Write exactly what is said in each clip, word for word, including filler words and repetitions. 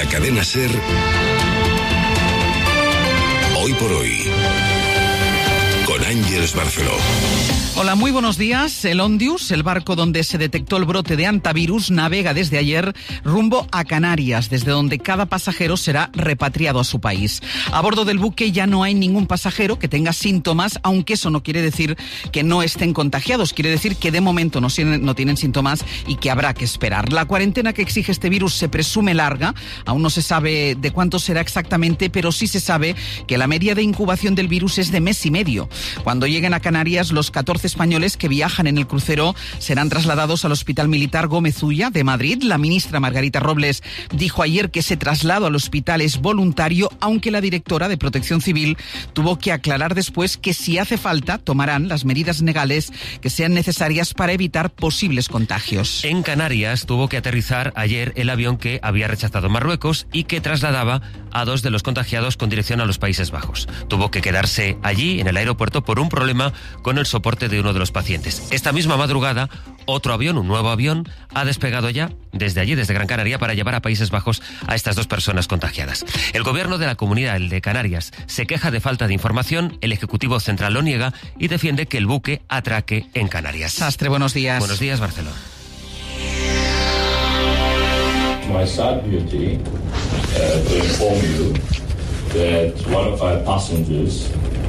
Cadena SER, Hoy por Hoy, con Ángeles Barceló. Hola, muy buenos días. El Ondius, el barco donde se detectó el brote de hantavirus, navega desde ayer rumbo a Canarias, desde donde cada pasajero será repatriado a su país. A bordo del buque ya no hay ningún pasajero que tenga síntomas, aunque eso no quiere decir que no estén contagiados. Quiere decir que de momento no tienen, no tienen síntomas y que habrá que esperar. La cuarentena que exige este virus se presume larga. Aún no se sabe de cuánto será exactamente, pero sí se sabe que la media de incubación del virus es de mes y medio. Cuando lleguen a Canarias, los catorce españoles que viajan en el crucero serán trasladados al Hospital Militar Gómez Ulla de Madrid. La ministra Margarita Robles dijo ayer que ese traslado al hospital es voluntario, aunque la directora de Protección Civil tuvo que aclarar después que si hace falta tomarán las medidas legales que sean necesarias para evitar posibles contagios. En Canarias tuvo que aterrizar ayer el avión que había rechazado Marruecos y que trasladaba a dos de los contagiados con dirección a los Países Bajos. Tuvo que quedarse allí en el aeropuerto por un problema con el soporte de uno de los pacientes. Esta misma madrugada, otro avión, un nuevo avión, ha despegado ya desde allí, desde Gran Canaria, para llevar a Países Bajos a estas dos personas contagiadas. El gobierno de la comunidad, el de Canarias, se queja de falta de información, el Ejecutivo Central lo niega y defiende que el buque atraque en Canarias. Sastre, buenos días. Buenos días, Barcelona. My sad duty uh, to inform you that one of our passengers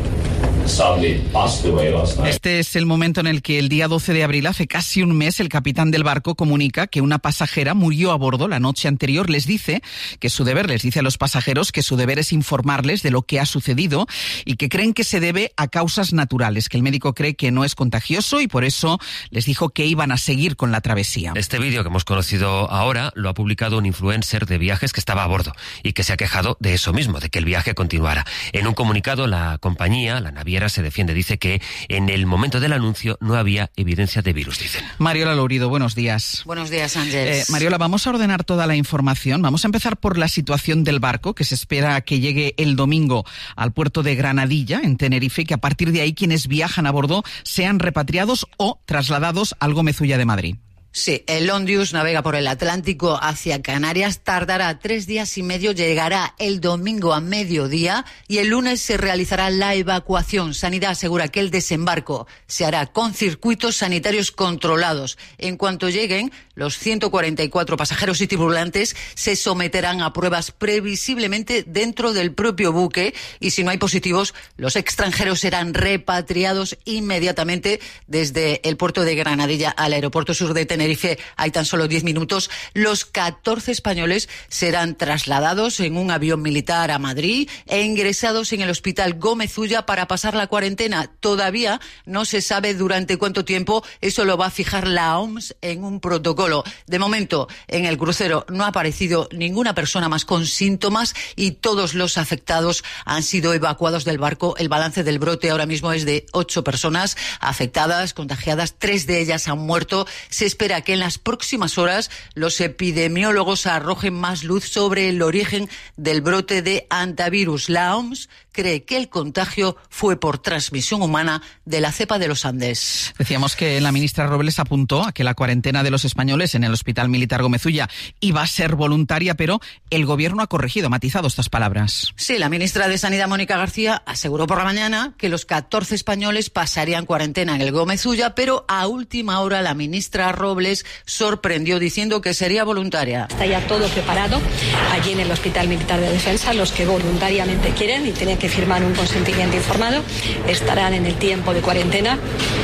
Este es el momento en el que el día doce de abril, hace casi un mes, el capitán del barco comunica que una pasajera murió a bordo la noche anterior. Les dice que su deber, les dice a los pasajeros que su deber es informarles de lo que ha sucedido y que creen que se debe a causas naturales, que el médico cree que no es contagioso y por eso les dijo que iban a seguir con la travesía. Este vídeo que hemos conocido ahora lo ha publicado un influencer de viajes que estaba a bordo y que se ha quejado de eso mismo, de que el viaje continuara. En un comunicado, la compañía, la naviera, se defiende, dice que en el momento del anuncio no había evidencia de virus, dicen. Mariola Lourido, buenos días. Buenos días, Ángeles. Eh, Mariola, vamos a ordenar toda la información. Vamos a empezar por la situación del barco, que se espera que llegue el domingo al puerto de Granadilla, en Tenerife, y que a partir de ahí quienes viajan a bordo sean repatriados o trasladados al Gómez Ulla de Madrid. Sí, el Ondius navega por el Atlántico hacia Canarias, tardará tres días y medio, llegará el domingo a mediodía y el lunes se realizará la evacuación. Sanidad asegura que el desembarco se hará con circuitos sanitarios controlados. En cuanto lleguen, los ciento cuarenta y cuatro pasajeros y tripulantes se someterán a pruebas previsiblemente dentro del propio buque y si no hay positivos, los extranjeros serán repatriados inmediatamente desde el puerto de Granadilla al aeropuerto sur de Tenerife. Tenerife hay tan solo diez minutos. Los catorce españoles serán trasladados en un avión militar a Madrid e ingresados en el Hospital Gómez Ulla para pasar la cuarentena. Todavía no se sabe durante cuánto tiempo, eso lo va a fijar la O M S en un protocolo. De momento, en el crucero no ha aparecido ninguna persona más con síntomas y todos los afectados han sido evacuados del barco. El balance del brote ahora mismo es de ocho personas afectadas, contagiadas, tres de ellas han muerto. Se espera que en las próximas horas los epidemiólogos arrojen más luz sobre el origen del brote de hantavirus. La O M S cree que el contagio fue por transmisión humana de la cepa de los Andes. Decíamos que la ministra Robles apuntó a que la cuarentena de los españoles en el Hospital Militar Gómez Ulla iba a ser voluntaria, pero el gobierno ha corregido, ha matizado estas palabras. Sí, la ministra de Sanidad, Mónica García, aseguró por la mañana que los catorce españoles pasarían cuarentena en el Gómez Ulla, pero a última hora la ministra Robles sorprendió diciendo que sería voluntaria. Está ya todo preparado allí en el Hospital Militar de Defensa. Los que voluntariamente quieren y tienen que firmar un consentimiento informado estarán en el tiempo de cuarentena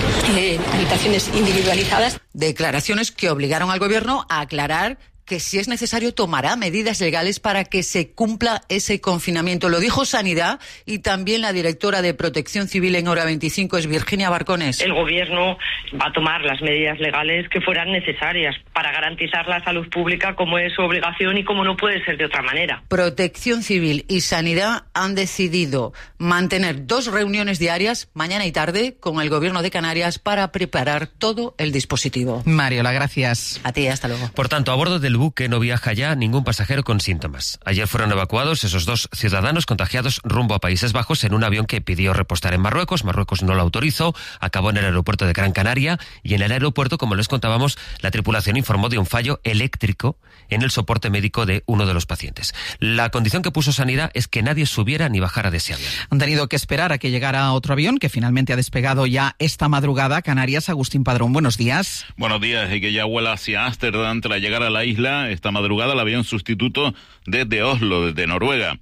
en habitaciones individualizadas. Declaraciones que obligaron al gobierno a aclarar que si es necesario tomará medidas legales para que se cumpla ese confinamiento. Lo dijo Sanidad y también la directora de Protección Civil en Hora veinticinco es Virginia Barcones. El gobierno va a tomar las medidas legales que fueran necesarias para garantizar la salud pública como es su obligación y como no puede ser de otra manera. Protección Civil y Sanidad han decidido mantener dos reuniones diarias, mañana y tarde, con el gobierno de Canarias para preparar todo el dispositivo. Mariola, gracias. A ti, hasta luego. Por tanto, a bordo del del buque no viaja ya ningún pasajero con síntomas. Ayer fueron evacuados esos dos ciudadanos contagiados rumbo a Países Bajos en un avión que pidió repostar en Marruecos. Marruecos no lo autorizó, acabó en el aeropuerto de Gran Canaria y en el aeropuerto, como les contábamos, la tripulación informó de un fallo eléctrico en el soporte médico de uno de los pacientes. La condición que puso Sanidad es que nadie subiera ni bajara de ese avión. Han tenido que esperar a que llegara otro avión que finalmente ha despegado ya esta madrugada. Canarias, Agustín Padrón, buenos días. Buenos días, y que ya vuela hacia Ámsterdam tras llegar a la isla esta madrugada el avión sustituto desde Oslo, desde Noruega.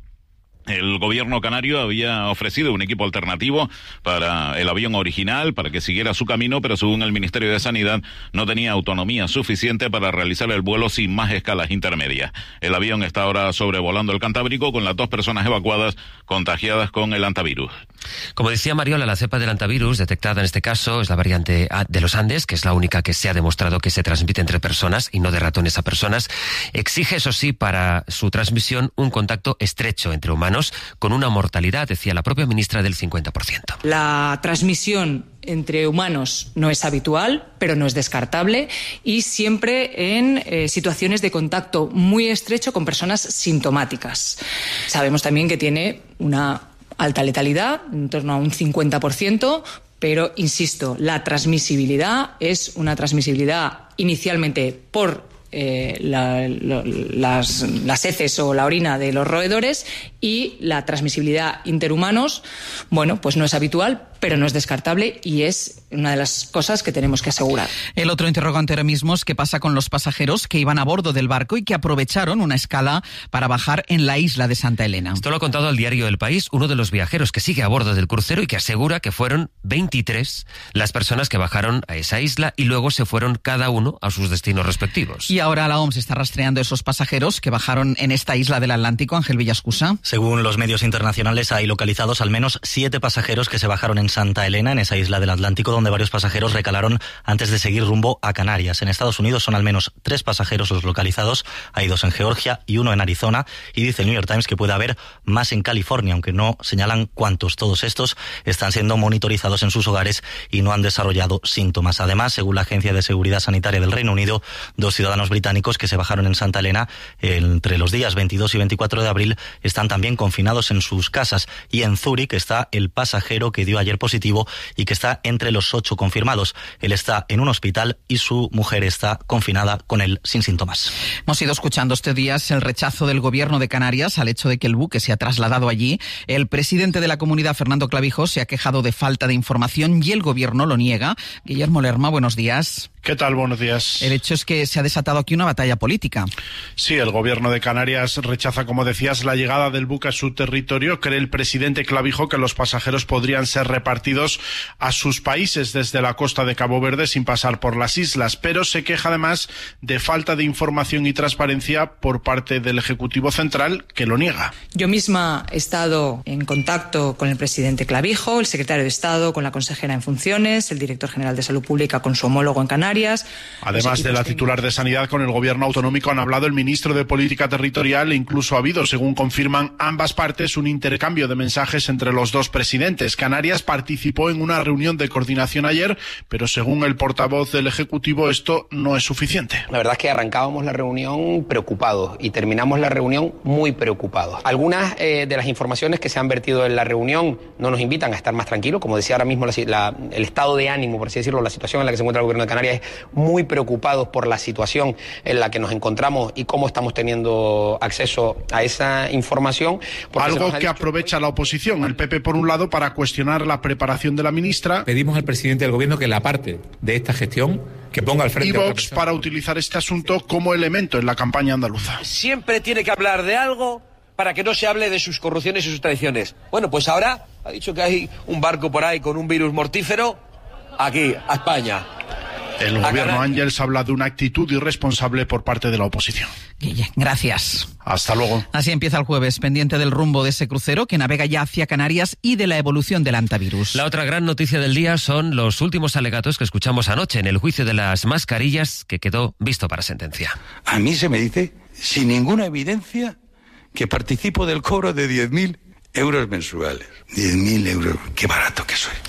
El gobierno canario había ofrecido un equipo alternativo para el avión original, para que siguiera su camino, pero según el Ministerio de Sanidad no tenía autonomía suficiente para realizar el vuelo sin más escalas intermedias. El avión está ahora sobrevolando el Cantábrico con las dos personas evacuadas contagiadas con el hantavirus. Como decía Mariola, la cepa del hantavirus detectada en este caso es la variante A de los Andes, que es la única que se ha demostrado que se transmite entre personas y no de ratones a personas. Exige, eso sí, para su transmisión un contacto estrecho entre humanos, con una mortalidad, decía la propia ministra, del cincuenta por ciento. La transmisión entre humanos no es habitual, pero no es descartable, y siempre en eh, situaciones de contacto muy estrecho con personas sintomáticas. Sabemos también que tiene una alta letalidad, en torno a un cincuenta por ciento, pero, insisto, la transmisibilidad es una transmisibilidad inicialmente por Eh, la, lo, las, las heces o la orina de los roedores, y la transmisibilidad interhumanos, bueno, pues no es habitual, pero no es descartable y es una de las cosas que tenemos que asegurar. El otro interrogante ahora mismo es qué pasa con los pasajeros que iban a bordo del barco y que aprovecharon una escala para bajar en la isla de Santa Elena. Esto lo ha contado al diario El País uno de los viajeros que sigue a bordo del crucero y que asegura que fueron veintitrés las personas que bajaron a esa isla y luego se fueron cada uno a sus destinos respectivos. Y ahora la O M S está rastreando esos pasajeros que bajaron en esta isla del Atlántico. Ángel Villascusa. Según los medios internacionales, hay localizados al menos siete pasajeros que se bajaron en Santa Elena, en esa isla del Atlántico, donde varios pasajeros recalaron antes de seguir rumbo a Canarias. En Estados Unidos son al menos tres pasajeros los localizados, hay dos en Georgia y uno en Arizona, y dice el New York Times que puede haber más en California, aunque no señalan cuántos. Todos estos están siendo monitorizados en sus hogares y no han desarrollado síntomas. Además, según la Agencia de Seguridad Sanitaria del Reino Unido, dos ciudadanos británicos que se bajaron en Santa Elena entre los días veintidós y veinticuatro de abril están también confinados en sus casas. Y en Zúrich está el pasajero que dio ayer positivo y que está entre los ocho confirmados. Él está en un hospital y su mujer está confinada con él sin síntomas. Hemos ido escuchando estos días el rechazo del gobierno de Canarias al hecho de que el buque se ha trasladado allí. El presidente de la comunidad, Fernando Clavijo, se ha quejado de falta de información y el gobierno lo niega. Guillermo Lerma, buenos días. ¿Qué tal? Buenos días. El hecho es que se ha desatado aquí una batalla política. Sí, el gobierno de Canarias rechaza, como decías, la llegada del buque a su territorio. Cree el presidente Clavijo que los pasajeros podrían ser repartidos a sus países desde la costa de Cabo Verde sin pasar por las islas, pero se queja además de falta de información y transparencia por parte del Ejecutivo Central, que lo niega. Yo misma he estado en contacto con el presidente Clavijo, el secretario de Estado con la consejera en funciones, el director general de Salud Pública con su homólogo en Canarias. Además de la titular de Sanidad, con el gobierno autonómico han hablado el ministro de Política Territorial e incluso ha habido, según confirman ambas partes, un intercambio de mensajes entre los dos presidentes. Canarias participó en una reunión de coordinación ayer, pero según el portavoz del Ejecutivo esto no es suficiente. La verdad es que arrancábamos la reunión preocupados y terminamos la reunión muy preocupados. Algunas eh, de las informaciones que se han vertido en la reunión no nos invitan a estar más tranquilos. Como decía ahora mismo, la, la, el estado de ánimo, por así decirlo, la situación en la que se encuentra el gobierno de Canarias es muy preocupados por la situación en la que nos encontramos y cómo estamos teniendo acceso a esa información. Algo que aprovecha la oposición, el P P por un lado, para cuestionar la preparación de la ministra. Pedimos al presidente del gobierno que la parte de esta gestión que ponga al frente. Y Vox para utilizar este asunto como elemento en la campaña andaluza. Siempre tiene que hablar de algo para que no se hable de sus corrupciones y sus traiciones. Bueno, pues ahora ha dicho que hay un barco por ahí con un virus mortífero aquí, a España. El gobierno Ángels habla de una actitud irresponsable por parte de la oposición. Guille, gracias. Hasta luego. Así empieza el jueves, pendiente del rumbo de ese crucero que navega ya hacia Canarias y de la evolución del hantavirus. La otra gran noticia del día son los últimos alegatos que escuchamos anoche en el juicio de las mascarillas que quedó visto para sentencia. A mí se me dice, sin ninguna evidencia, que participo del cobro de diez mil euros mensuales. diez mil euros, qué barato que soy.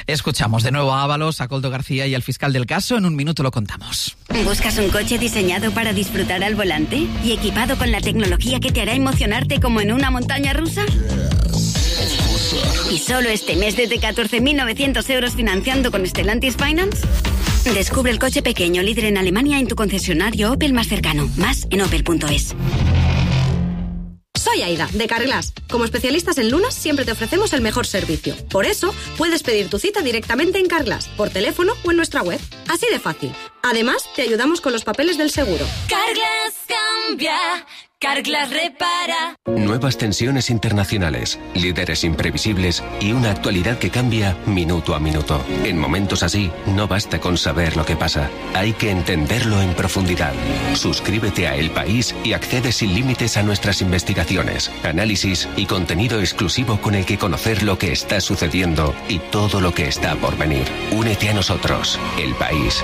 Escuchamos de nuevo a Ábalos, a Koldo García y al fiscal del caso. En un minuto lo contamos. ¿Buscas un coche diseñado para disfrutar al volante y equipado con la tecnología que te hará emocionarte como en una montaña rusa? ¿Y solo este mes desde catorce mil novecientos euros financiando con Stellantis Finance? Descubre el coche pequeño líder en Alemania en tu concesionario Opel más cercano. Más en opel punto es. Soy Aida, de Carglass. Como especialistas en lunas, siempre te ofrecemos el mejor servicio. Por eso, puedes pedir tu cita directamente en Carglass, por teléfono o en nuestra web. Así de fácil. Además, te ayudamos con los papeles del seguro. Carglass cambia, Carglass repara. Nuevas tensiones internacionales, líderes imprevisibles y una actualidad que cambia minuto a minuto. En momentos así, no basta con saber lo que pasa. Hay que entenderlo en profundidad. Suscríbete a El País y accede sin límites a nuestras investigaciones, análisis y contenido exclusivo con el que conocer lo que está sucediendo y todo lo que está por venir. Únete a nosotros, El País.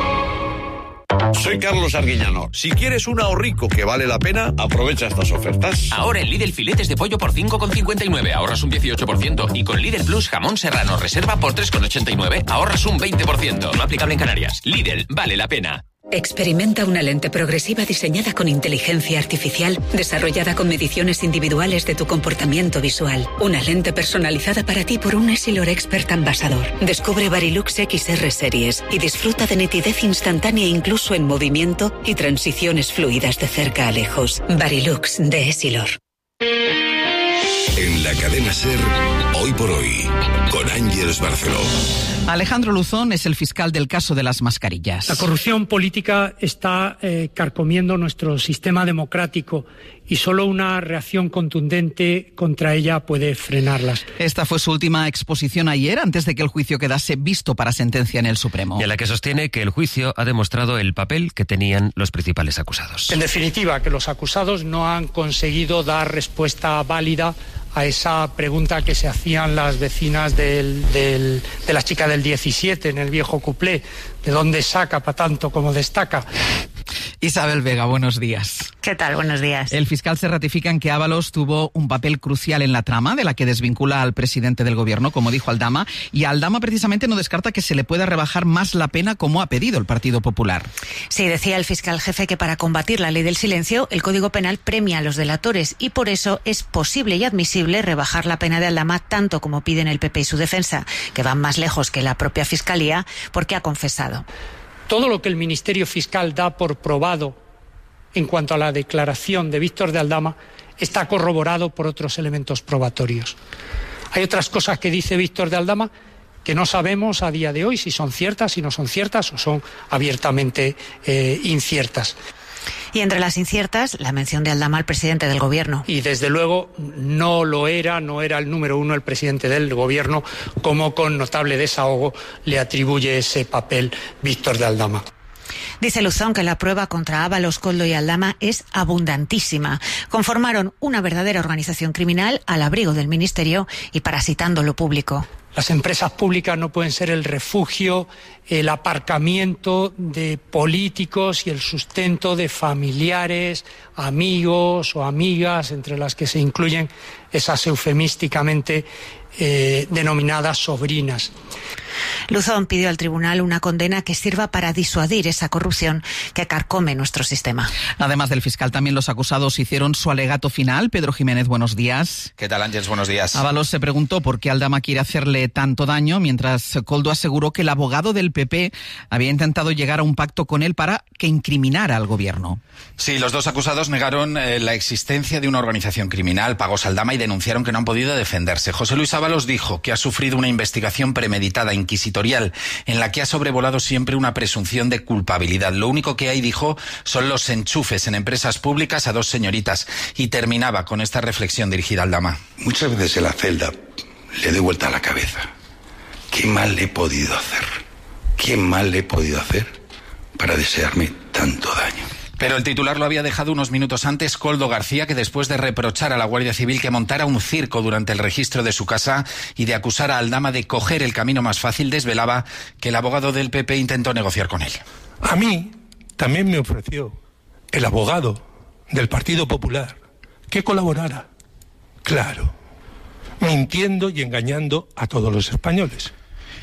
Soy Carlos Arguiñano. Si quieres un ahorrico que vale la pena, aprovecha estas ofertas. Ahora en Lidl filetes de pollo por cinco con cincuenta y nueve, ahorras un dieciocho por ciento. Y con Lidl Plus jamón serrano reserva por tres con ochenta y nueve, ahorras un veinte por ciento. No aplicable en Canarias. Lidl, vale la pena. Experimenta una lente progresiva diseñada con inteligencia artificial, desarrollada con mediciones individuales de tu comportamiento visual. Una lente personalizada para ti por un Essilor Expert Ambassador. Descubre Varilux X R Series y disfruta de nitidez instantánea incluso en movimiento y transiciones fluidas de cerca a lejos. Varilux de Essilor. En la cadena SER, Hoy por Hoy, con Ángeles Barceló. Alejandro Luzón es el fiscal del caso de las mascarillas. La corrupción política está eh, carcomiendo nuestro sistema democrático y solo una reacción contundente contra ella puede frenarlas. Esta fue su última exposición ayer, antes de que el juicio quedase visto para sentencia en el Supremo. Y en la que sostiene que el juicio ha demostrado el papel que tenían los principales acusados. En definitiva, que los acusados no han conseguido dar respuesta válida a esa pregunta que se hacían las vecinas del, del, de la chica del diecisiete en el viejo cuplé, ¿de dónde saca para tanto como destaca? Isabel Vega, buenos días. ¿Qué tal? Buenos días. El fiscal se ratifica en que Ábalos tuvo un papel crucial en la trama de la que desvincula al presidente del gobierno, como dijo Aldama, y Aldama precisamente no descarta que se le pueda rebajar más la pena como ha pedido el Partido Popular. Sí, decía el fiscal jefe que para combatir la ley del silencio, el Código Penal premia a los delatores y por eso es posible y admisible rebajar la pena de Aldama tanto como piden el P P y su defensa, que van más lejos que la propia Fiscalía porque ha confesado. Todo lo que el Ministerio Fiscal da por probado en cuanto a la declaración de Víctor de Aldama está corroborado por otros elementos probatorios. Hay otras cosas que dice Víctor de Aldama que no sabemos a día de hoy si son ciertas, si no son ciertas o son abiertamente eh, inciertas. Y entre las inciertas, la mención de Aldama al presidente del gobierno. Y desde luego no lo era, no era el número uno el presidente del gobierno, como con notable desahogo le atribuye ese papel Víctor de Aldama. Dice Luzón que la prueba contra Ábalos, Koldo y Aldama es abundantísima. Conformaron una verdadera organización criminal al abrigo del ministerio y parasitando lo público. Las empresas públicas no pueden ser el refugio, el aparcamiento de políticos y el sustento de familiares, amigos o amigas, entre las que se incluyen esas eufemísticamente eh, denominadas sobrinas. Luzón pidió al tribunal una condena que sirva para disuadir esa corrupción que carcome nuestro sistema. Además del fiscal, también los acusados hicieron su alegato final. Pedro Jiménez, buenos días. ¿Qué tal, Ángeles? Buenos días. Ábalos se preguntó por qué Aldama quiere hacerle tanto daño, mientras Koldo aseguró que el abogado del P P había intentado llegar a un pacto con él para que incriminara al gobierno. Sí, los dos acusados negaron eh, la existencia de una organización criminal, pagos a Aldama y denunciaron que no han podido defenderse. José Luis Ábalos dijo que ha sufrido una investigación premeditada, inquisitorial, en la que ha sobrevolado siempre una presunción de culpabilidad. Lo único que hay, dijo, son los enchufes en empresas públicas a dos señoritas. Y terminaba con esta reflexión dirigida a Aldama. Muchas veces en la celda le doy vuelta a la cabeza. ¿Qué mal le he podido hacer? ¿Qué mal le he podido hacer para desearme tanto daño? Pero el titular lo había dejado unos minutos antes Koldo García, que después de reprochar a la Guardia Civil que montara un circo durante el registro de su casa y de acusar a Aldama de coger el camino más fácil, desvelaba que el abogado del P P intentó negociar con él. A mí también me ofreció el abogado del Partido Popular que colaborara, claro, mintiendo y engañando a todos los españoles.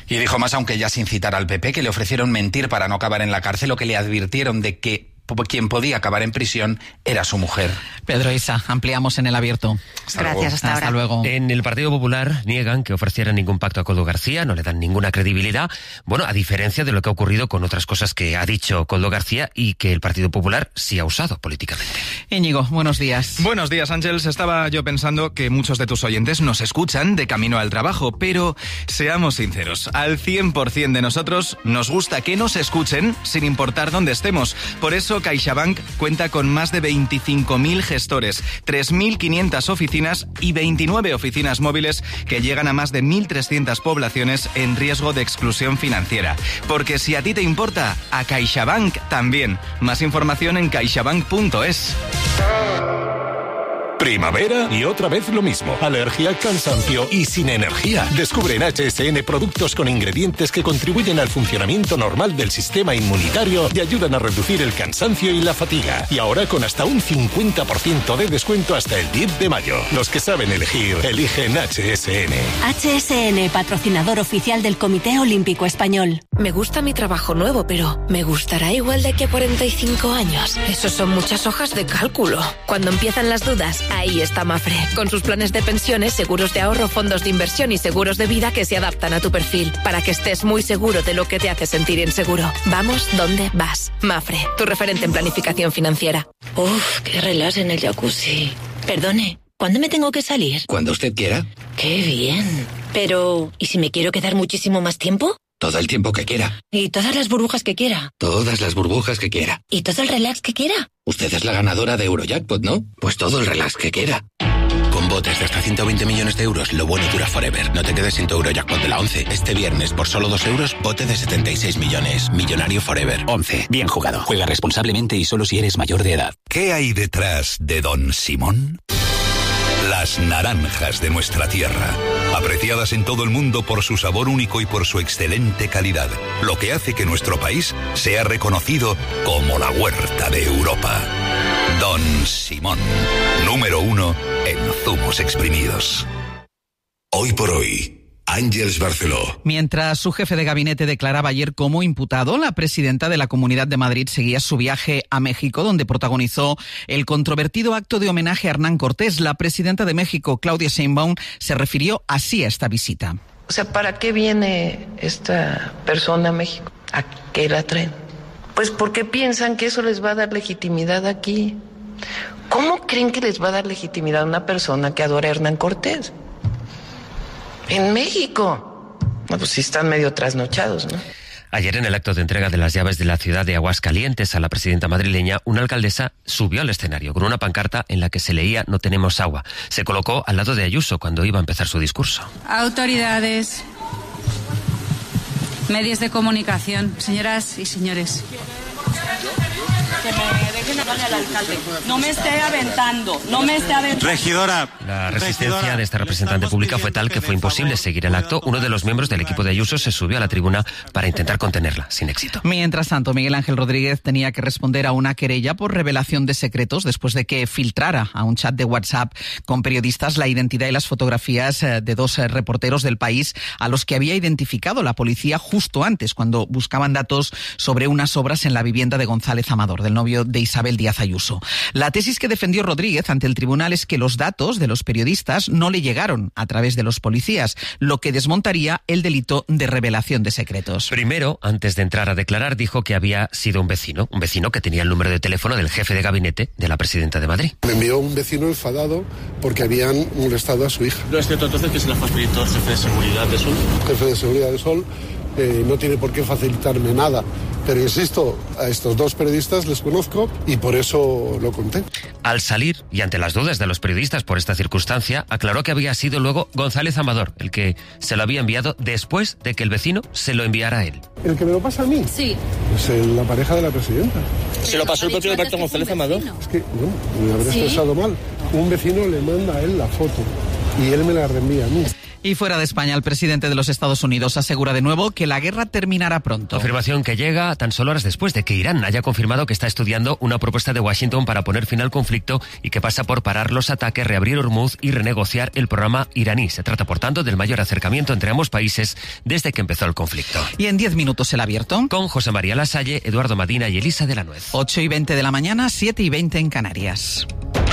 Y dijo más, aunque ya sin citar al P P, que le ofrecieron mentir para no acabar en la cárcel o que le advirtieron de que quien podía acabar en prisión era su mujer. Pedro Isa, ampliamos en El Abierto. Hasta Gracias, luego. hasta, Hasta ahora. luego. En el Partido Popular niegan que ofrecieran ningún pacto a Koldo García, no le dan ninguna credibilidad. Bueno, a diferencia de lo que ha ocurrido con otras cosas que ha dicho Koldo García y que el Partido Popular sí ha usado políticamente. Íñigo, buenos días. Buenos días, Ángels. Estaba yo pensando que muchos de tus oyentes nos escuchan de camino al trabajo, pero seamos sinceros, al cien por ciento de nosotros nos gusta que nos escuchen sin importar dónde estemos. Por eso CaixaBank cuenta con más de veinticinco mil gestores, tres mil quinientas oficinas y veintinueve oficinas móviles que llegan a más de mil trescientas poblaciones en riesgo de exclusión financiera. Porque si a ti te importa, a CaixaBank también. Más información en caixabank punto es. Primavera y otra vez lo mismo. Alergia, cansancio y sin energía. Descubre en H S N productos con ingredientes que contribuyen al funcionamiento normal del sistema inmunitario y ayudan a reducir el cansancio y la fatiga. Y ahora con hasta un cincuenta por ciento de descuento hasta el diez de mayo. Los que saben elegir, eligen H S N. H S N, patrocinador oficial del Comité Olímpico Español. Me gusta mi trabajo nuevo, pero ¿me gustará igual de aquí a cuarenta y cinco años? Eso son muchas hojas de cálculo. Cuando empiezan las dudas, ahí está Mafre, con sus planes de pensiones, seguros de ahorro, fondos de inversión y seguros de vida que se adaptan a tu perfil, para que estés muy seguro de lo que te hace sentir inseguro. Vamos donde vas. Mafre, tu referente en planificación financiera. Uf, qué relax en el jacuzzi. Perdone, ¿cuándo me tengo que salir? Cuando usted quiera. Qué bien. Pero, ¿y si me quiero quedar muchísimo más tiempo? Todo el tiempo que quiera. ¿Y todas las burbujas que quiera? Todas las burbujas que quiera. ¿Y todo el relax que quiera? Usted es la ganadora de Eurojackpot, ¿no? Pues todo el relax que quiera. Con botes de hasta ciento veinte millones de euros, lo bueno dura forever. No te quedes sin tu Eurojackpot de la once. Este viernes, por solo dos euros, bote de setenta y seis millones. Millonario forever. once. Bien jugado. Juega responsablemente y solo si eres mayor de edad. ¿Qué hay detrás de Don Simón? Las naranjas de nuestra tierra, apreciadas en todo el mundo por su sabor único y por su excelente calidad, lo que hace que nuestro país sea reconocido como la huerta de Europa. Don Simón, número uno en zumos exprimidos. Hoy por hoy, Ángels Barceló. Mientras su jefe de gabinete declaraba ayer como imputado, la presidenta de la Comunidad de Madrid seguía su viaje a México, donde protagonizó el controvertido acto de homenaje a Hernán Cortés. La presidenta de México, Claudia Sheinbaum, se refirió así a esta visita. O sea, ¿para qué viene esta persona a México? ¿A qué la traen? Pues porque piensan que eso les va a dar legitimidad aquí. ¿Cómo creen que les va a dar legitimidad a una persona que adora a Hernán Cortés? En México. No, pues sí están medio trasnochados, ¿no? Ayer, en el acto de entrega de las llaves de la ciudad de Aguascalientes a la presidenta madrileña, una alcaldesa subió al escenario con una pancarta en la que se leía "No tenemos agua". Se colocó al lado de Ayuso cuando iba a empezar su discurso. Autoridades, medios de comunicación, señoras y señores. Que me dejen hablarle al alcalde. No me esté aventando, no me esté aventando. Regidora. La resistencia regidora, de esta representante pública fue tal que fue imposible seguir el acto. Uno de los miembros del equipo de Ayuso se subió a la tribuna para intentar contenerla, sin éxito. Mientras tanto, Miguel Ángel Rodríguez tenía que responder a una querella por revelación de secretos después de que filtrara a un chat de WhatsApp con periodistas la identidad y las fotografías de dos reporteros del País a los que había identificado la policía justo antes, cuando buscaban datos sobre unas obras en la vivienda de González Amador, del novio de Isabel Díaz Ayuso. La tesis que defendió Rodríguez ante el tribunal es que los datos de los periodistas no le llegaron a través de los policías, lo que desmontaría el delito de revelación de secretos. Primero, antes de entrar a declarar, dijo que había sido un vecino, un vecino que tenía el número de teléfono del jefe de gabinete de la presidenta de Madrid. Me envió un vecino enfadado porque habían molestado a su hija. ¿No es cierto entonces que se la facilitó el jefe de seguridad de Sol? El jefe de seguridad de Sol eh, no tiene por qué facilitarme nada. Pero insisto, a estos dos periodistas les conozco y por eso lo conté. Al salir, y ante las dudas de los periodistas por esta circunstancia, aclaró que había sido luego González Amador el que se lo había enviado después de que el vecino se lo enviara a él. ¿El que me lo pasa a mí? Sí. Es el, la pareja de la presidenta. ¿Se lo pasó el propio Alberto González Amador? Es que, no, me habré ¿Sí? expresado mal. Un vecino le manda a él la foto y él me la reenvía a mí. Y fuera de España, el presidente de los Estados Unidos asegura de nuevo que la guerra terminará pronto. Afirmación que llega tan solo horas después de que Irán haya confirmado que está estudiando una propuesta de Washington para poner fin al conflicto y que pasa por parar los ataques, reabrir Hormuz y renegociar el programa iraní. Se trata, por tanto, del mayor acercamiento entre ambos países desde que empezó el conflicto. Y en diez minutos el abierto. Con José María Lasalle, Eduardo Madina y Elisa de la Nuez. ocho y veinte de la mañana, siete y veinte en Canarias.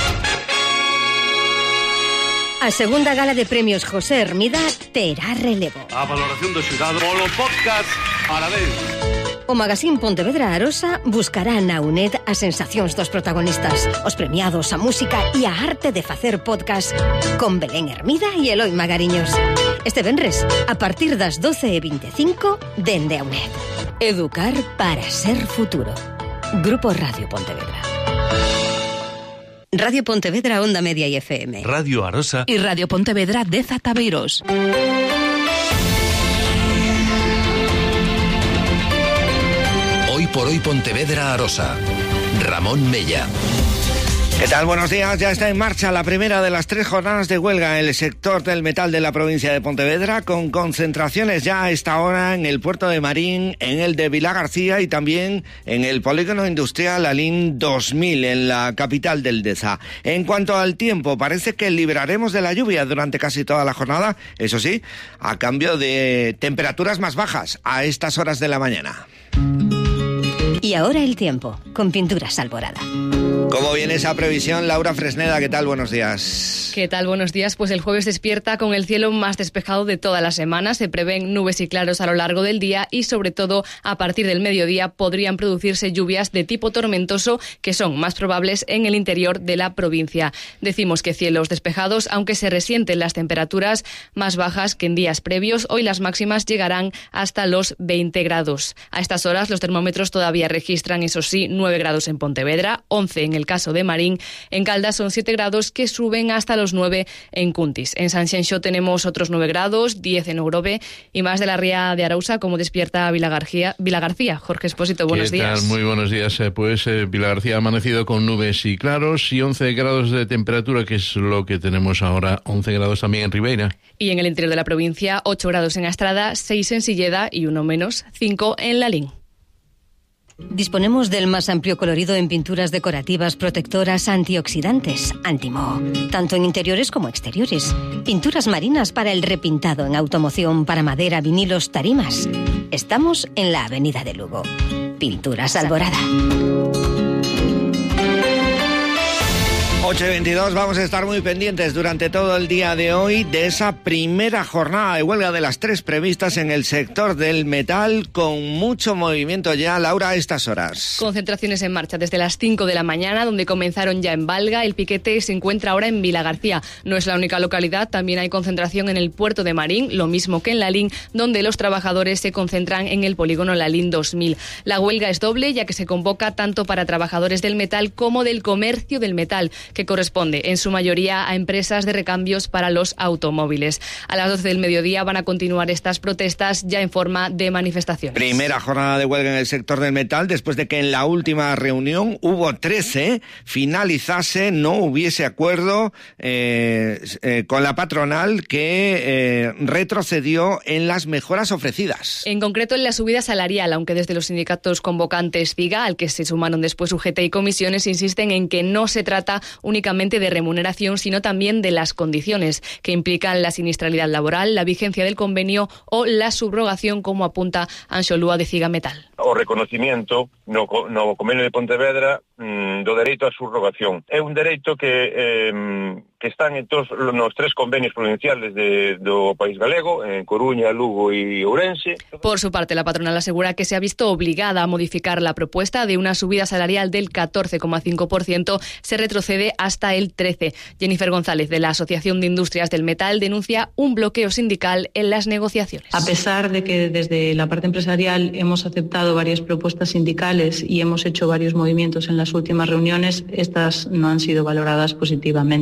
A segunda gala de premios José Hermida terá relevo. A valoración do xurado polo podcast Parabéns. O Magazín Pontevedra Arosa buscará na UNED as sensacións dos protagonistas, os premiados, a música e a arte de facer podcast con Belén Hermida e Eloi Magariños. Este venres, a partir das doce e veinticinco, dende a UNED. Educar para ser futuro. Grupo Radio Pontevedra. Radio Pontevedra Onda Media y F M. Radio Arosa. Y Radio Pontevedra de Zataveiros. Hoy por hoy Pontevedra Arosa. Ramón Mella. ¿Qué tal? Buenos días. Ya está en marcha la primera de las tres jornadas de huelga en el sector del metal de la provincia de Pontevedra, con concentraciones ya a esta hora en el puerto de Marín, en el de Vilagarcía y también en el polígono industrial Alín dos mil, en la capital del Deza. En cuanto al tiempo, parece que libraremos de la lluvia durante casi toda la jornada, eso sí, a cambio de temperaturas más bajas a estas horas de la mañana. Y ahora el tiempo, con Pinturas Alborada. ¿Cómo viene esa previsión, Laura Fresneda? ¿Qué tal? Buenos días. ¿Qué tal? Buenos días. Pues el jueves despierta con el cielo más despejado de toda la semana. Se prevén nubes y claros a lo largo del día y, sobre todo, a partir del mediodía podrían producirse lluvias de tipo tormentoso que son más probables en el interior de la provincia. Decimos que cielos despejados, aunque se resienten las temperaturas más bajas que en días previos. Hoy las máximas llegarán hasta los veinte grados. A estas horas los termómetros todavía registran, eso sí, nueve grados en Pontevedra, once en el caso de Marín. En Caldas son siete grados que suben hasta los nueve en Cuntis. En Sanxenxo tenemos otros nueve grados, diez en Ogrove y más de la ría de Arousa, como despierta Vilagarcía. Vilagarcía. Jorge Espósito, buenos ¿Qué días. Tal? Muy buenos días. Pues eh, Vilagarcía ha amanecido con nubes y claros y once grados de temperatura, que es lo que tenemos ahora, once grados también en Ribeira. Y en el interior de la provincia, ocho grados en Astrada, seis en Silleda y uno menos, cinco en Lalín. Disponemos del más amplio colorido en pinturas decorativas protectoras antioxidantes, Antimoho, tanto en interiores como exteriores. Pinturas marinas para el repintado en automoción, para madera, vinilos, tarimas. Estamos en la avenida de Lugo. Pinturas Alborada. ocho y veintidós, vamos a estar muy pendientes durante todo el día de hoy de esa primera jornada de huelga de las tres previstas en el sector del metal, con mucho movimiento ya, Laura, a estas horas. Concentraciones en marcha desde las cinco de la mañana, donde comenzaron ya en Valga. El piquete se encuentra ahora en Vilagarcía. No es la única localidad, también hay concentración en el puerto de Marín, lo mismo que en Lalín, donde los trabajadores se concentran en el polígono Lalín dos mil. La huelga es doble, ya que se convoca tanto para trabajadores del metal como del comercio del metal, que corresponde en su mayoría a empresas de recambios para los automóviles. A las doce del mediodía van a continuar estas protestas ya en forma de manifestaciones. Primera jornada de huelga en el sector del metal, después de que en la última reunión hubo trece, finalizase, no hubiese acuerdo eh, eh, con la patronal, que eh, retrocedió en las mejoras ofrecidas. En concreto en la subida salarial, aunque desde los sindicatos convocantes FIGA, al que se sumaron después U G T y comisiones, insisten en que no se trata únicamente de remuneración, sino también de las condiciones que implican la siniestralidad laboral, la vigencia del convenio o la subrogación, como apunta Anxo Lúa de Ciga Metal. O reconocimiento no, no convenio de Pontevedra mmm, do dereito á subrogación. É un dereito que, eh, que están en todos nos tres convenios provinciales de, do país galego, en Coruña, Lugo e Ourense. Por su parte, la patronal asegura que se ha visto obligada a modificar la propuesta de una subida salarial del catorce coma cinco por ciento, se retrocede hasta el trece por ciento. Jennifer González, de la Asociación de Industrias del Metal, denuncia un bloqueo sindical en las negociaciones. A pesar de que desde la parte empresarial hemos aceptado varias propuestas sindicales y hemos hecho varios movimientos en las últimas reuniones, estas no han sido valoradas positivamente.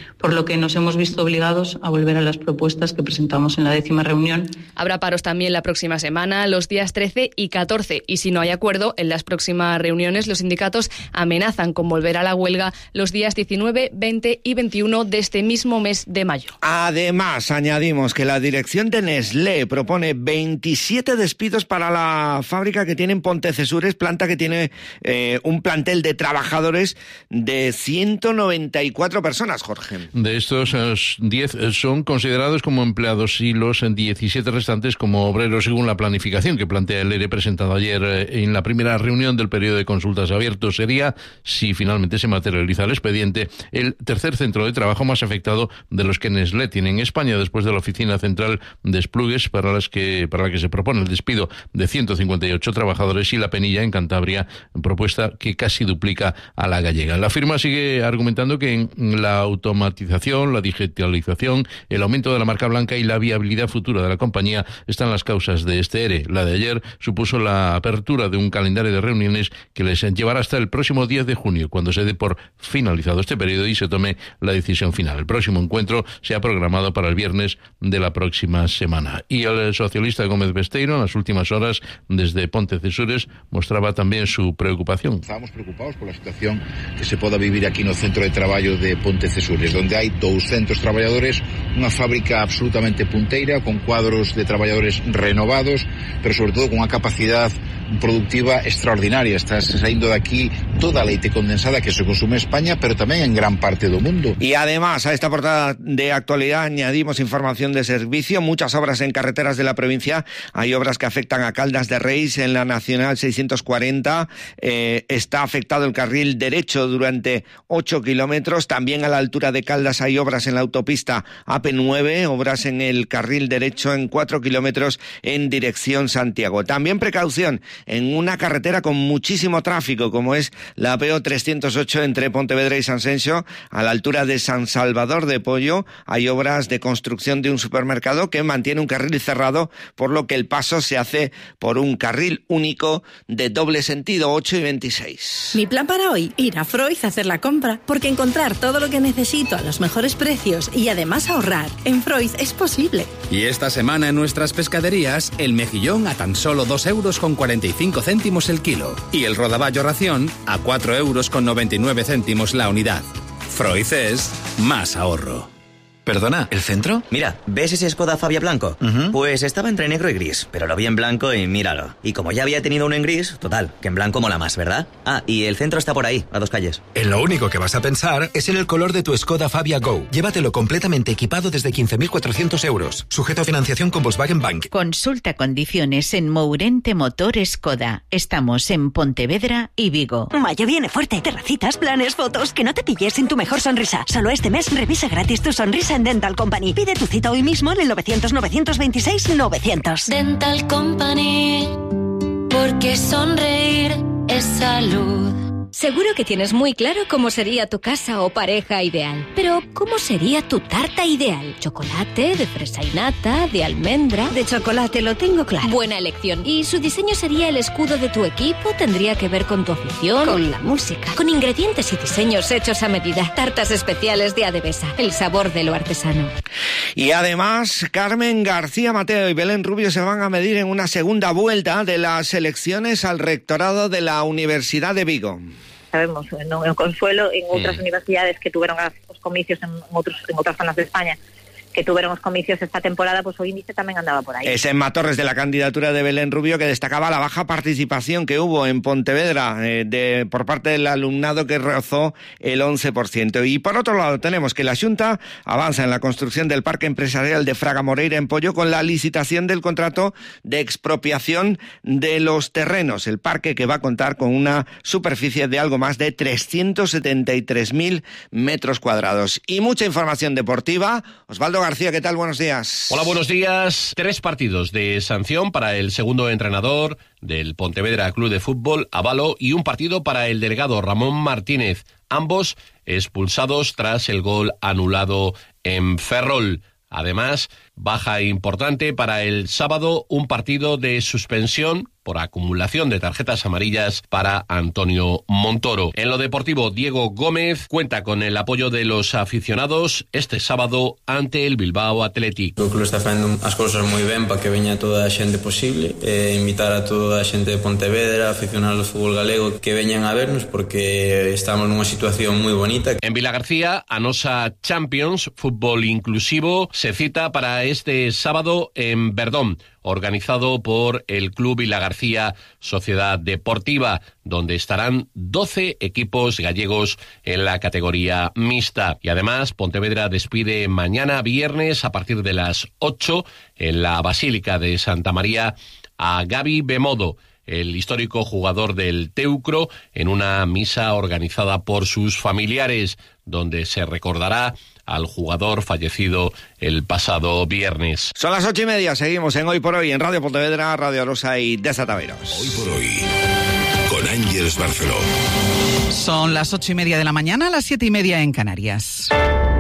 por lo que nos hemos visto obligados a volver a las propuestas que presentamos en la décima reunión. Habrá paros también la próxima semana, los días trece y catorce, y si no hay acuerdo, en las próximas reuniones los sindicatos amenazan con volver a la huelga los días diecinueve, veinte y veintiuno de este mismo mes de mayo. Además, añadimos que la dirección de Nestlé propone veintisiete despidos para la fábrica que tiene en Pontecesures, planta que tiene eh, un plantel de trabajadores de ciento noventa y cuatro personas, Jorge. De estos, diez son considerados como empleados y los diecisiete restantes como obreros, según la planificación que plantea el E R E presentado ayer en la primera reunión del periodo de consultas abierto. Sería, si finalmente se materializa el expediente, el tercer centro de trabajo más afectado de los que Nestlé tiene en España, después de la oficina central de Esplugues, para las que para la que se propone el despido de ciento cincuenta y ocho trabajadores, y La Penilla, en Cantabria, propuesta que casi duplica a la gallega. La firma sigue argumentando que en la automatización, la digitalización, el aumento de la marca blanca y la viabilidad futura de la compañía están las causas de este E R E. La de ayer supuso la apertura de un calendario de reuniones que les llevará hasta el próximo diez de junio, cuando se dé por finalizado este periodo y se tome la decisión final. El próximo encuentro se ha programado para el viernes de la próxima semana. Y el socialista Gómez Besteiro, en las últimas horas, desde Pontecesures, mostraba también su preocupación. Estábamos preocupados por la situación que se poda vivir aquí no centro de traballo de Pontecesures, donde hai doscientos traballadores, unha fábrica absolutamente punteira, con cuadros de traballadores renovados, pero sobre todo con unha capacidade productiva extraordinaria. Está saindo de aquí toda a leite condensada que se consume en España, pero tamén en gran parte do mundo. Y además, a esta portada de actualidad añadimos información de servicio. Muchas obras en carreteras de la provincia. Hay obras que afectan a Caldas de Reis en la Nacional seiscientos cuarenta. Eh, está afectado el carril derecho durante ocho kilómetros. También a la altura de Caldas hay obras en la autopista A P nueve, obras en el carril derecho en cuatro kilómetros en dirección Santiago. También precaución en una carretera con muchísimo tráfico, como es la P O trescientos ocho entre Pontevedra y Sanxenxo. A la altura de San Salvador de Pollo hay obras de construcción de un supermercado que mantiene un carril cerrado, por lo que el paso se hace por un carril único de doble sentido, ocho y veintiséis. Mi plan para hoy, ir a Freud a hacer la compra, porque encontrar todo lo que necesito a los mejores precios y además ahorrar en Freud es posible. Y esta semana en nuestras pescaderías, el mejillón a tan solo dos euros con cuarenta y cinco céntimos el kilo y el rodaballo ración a cuatro euros con noventa y nueve céntimos la unidad. Freud es más ahorro. Perdona, ¿el centro? Mira, ¿ves ese Skoda Fabia blanco? Uh-huh. Pues estaba entre negro y gris, pero lo vi en blanco y míralo. Y como ya había tenido uno en gris, total, que en blanco mola más, ¿verdad? Ah, y el centro está por ahí, a dos calles. En lo único que vas a pensar es en el color de tu Skoda Fabia Go. Llévatelo completamente equipado desde quince mil cuatrocientos euros. Sujeto a financiación con Volkswagen Bank. Consulta condiciones en Mourente Motor Skoda. Estamos en Pontevedra y Vigo. Mayo viene fuerte. Terracitas, planes, fotos. Que no te pilles sin tu mejor sonrisa. Solo este mes revisa gratis tu sonrisa en Dental Company. Pide tu cita hoy mismo en el novecientos, novecientos veintiséis, novecientos. Dental Company, porque sonreír es salud. Seguro que tienes muy claro cómo sería tu casa o pareja ideal. Pero, ¿cómo sería tu tarta ideal? ¿Chocolate, de fresa y nata, de almendra? De chocolate, lo tengo claro. Buena elección. ¿Y su diseño sería el escudo de tu equipo? ¿Tendría que ver con tu afición? Con la música. Con ingredientes y diseños hechos a medida. Tartas especiales de Adebesa. El sabor de lo artesano. Y además, Carmen García Mateo y Belén Rubio se van a medir en una segunda vuelta de las elecciones al rectorado de la Universidad de Vigo. Sabemos, no en Consuelo, en outras Sí. universidades que tuveron os comicios en outros en outras zonas de España, que tuvieron os comicios esta temporada, pues o índice tamén andaba por aí. Es en Matorres de la candidatura de Belén Rubio, que destacaba la baja participación que hubo en Pontevedra eh, de, por parte del alumnado, que rozó el once por ciento. Y por otro lado tenemos que la Xunta avanza en la construcción del Parque Empresarial de Fraga Moreira en Pollo con la licitación del contrato de expropiación de los terrenos. El parque, que va a contar con una superficie de algo más de trescientos setenta y tres mil metros cuadrados. Y mucha información deportiva. Osvaldo García, ¿qué tal? Buenos días. Hola, buenos días. Tres partidos de sanción para el segundo entrenador del Pontevedra Club de Fútbol, Avalo, y un partido para el delegado Ramón Martínez, ambos expulsados tras el gol anulado en Ferrol. Además, baja importante para el sábado, un partido de suspensión por acumulación de tarjetas amarillas para Antonio Montoro. En lo deportivo, Diego Gómez cuenta con el apoyo de los aficionados este sábado ante el Bilbao Athletic. O club está facendo as cousas moi ben para que veña toda a xente posible, e invitar a toda a xente de Pontevedra, aficionados do fútbol galego, que veñan a vernos porque estamos nunha situación moi bonita. En Vilagarcía, Anosa Champions, fútbol inclusivo, se cita para este sábado en Verdón, organizado por el Club Vilagarcía Sociedad Deportiva, donde estarán doce equipos gallegos en la categoría mixta. Y además, Pontevedra despide mañana viernes a partir de las ocho en la Basílica de Santa María a Gabi Bemodo, el histórico jugador del Teucro, en una misa organizada por sus familiares, donde se recordará al jugador fallecido el pasado viernes. Son las ocho y media, seguimos en Hoy por Hoy en Radio Pontevedra, Radio Arosa y Desataveros. Hoy por Hoy, con Ángeles Barceló. Son las ocho y media de la mañana, las siete y media en Canarias.